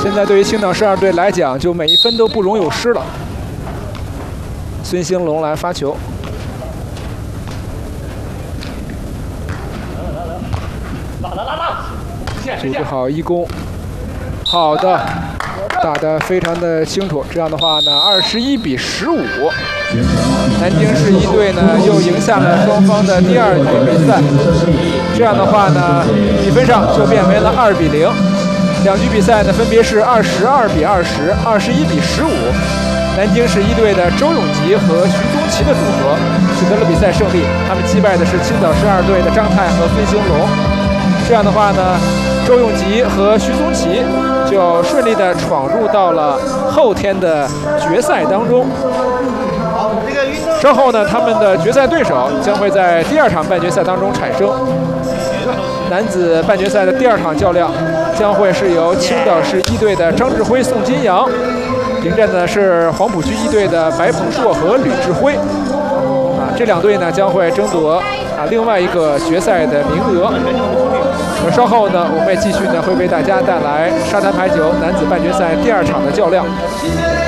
现在对于青岛市2队来讲，就每一分都不容有失了。孙兴龙来发球，组织好一攻，好的，打得非常的清楚。这样的话呢，21比15，南京市1队呢又赢下了双方的第2局比赛。这样的话呢，比分上就变为了2比0。2局比赛呢分别是22比20、21比15。南京市1队的周永吉和徐宗奇的组合取得了比赛胜利，他们击败的是青岛市2队的张泰和孙兴龙。这样的话呢，周永吉和徐宗奇就顺利地闯入到了后天的决赛当中。稍后呢，他们的决赛对手将会在第2场半决赛当中产生。男子半决赛的第2场较量将会是由青岛市1队的张志辉、宋金阳迎战的是黄浦区1队的白鹏硕和吕志辉。这2队呢将会争夺另外一个决赛的名额。稍后呢，我们也继续呢会为大家带来沙滩排球男子半决赛第2场的较量。